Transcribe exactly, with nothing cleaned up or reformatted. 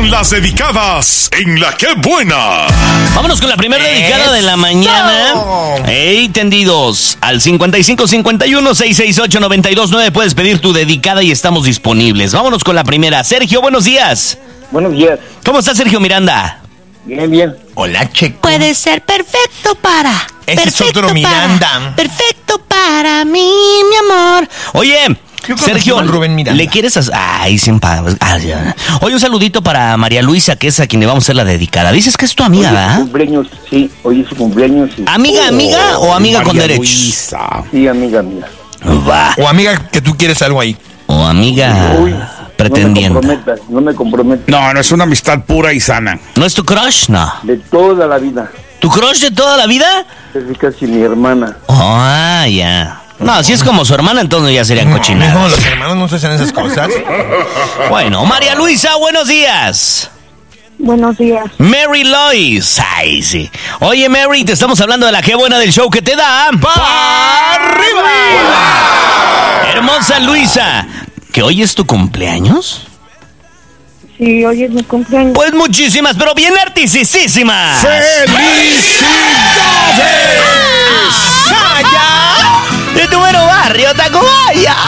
con las dedicadas en La Qué Buena. Vámonos con la primera dedicada de la mañana. Hey, tendidos. Al cincuenta y cinco cincuenta y uno seiscientos sesenta y ocho noventa y dos nueve puedes pedir tu dedicada y estamos disponibles. Vámonos con la primera. Sergio, buenos días. Buenos días. ¿Cómo está Sergio Miranda? Bien, bien. Hola, Checo. Puede ser perfecto para. Ese es perfecto otro para, Miranda. Perfecto para mí, mi amor. Oye, Yo Sergio, conozco a Rubén Miranda. ¿le quieres hacer? Ay, sin pa... ah, ya. Oye, un saludito para María Luisa, que es a quien le vamos a hacer la dedicada. Dices que es tu amiga, Hoy es su ¿verdad? cumpleaños, sí. Hoy es su cumpleaños. Sí, ¿Amiga, amiga o amiga con María derechos? Luisa. sí amiga, amiga. Va. O amiga, que tú quieres algo ahí. O amiga Uy, pretendiente. No me comprometas, no me comprometas. No, no es una amistad pura y sana. ¿No es tu crush? No. De toda la vida. ¿Tu crush de toda la vida? Es casi mi hermana. Ah, ya. No, si es como su hermana, entonces ya serían No, cochinadas. los hermanos no se hacen esas cosas. Bueno, María Luisa, buenos días. Buenos días. Mary Lois. Ay, sí. Oye, Mary, te estamos hablando de la Qué Buena del show que te da. ¡Pa' arriba! Hermosa Luisa, ¿que hoy es tu cumpleaños? Sí, hoy es mi cumpleaños. Pues muchísimas, pero bien artisísimas. ¡Felicidades! De tu buen barrio, Tacubaya.